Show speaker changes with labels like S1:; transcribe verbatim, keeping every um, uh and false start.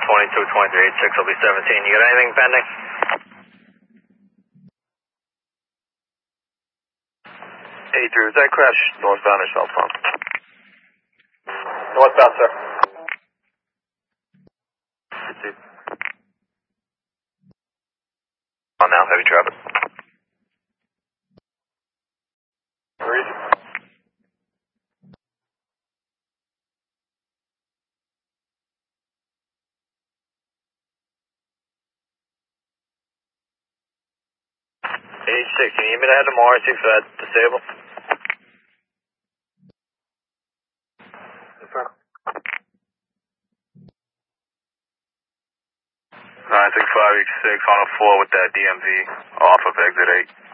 S1: twenty-two twenty-three eighty-six will be seventeen. You got anything pending?
S2: eighty-three, was that crash northbound or southbound?
S1: Northbound, sir.
S2: On now, heavy traffic.
S1: Where is it? eighty-six, can you give me the head of Morrissey for that disabled?
S2: nine six five eight six on a floor with that D M V off of exit eight.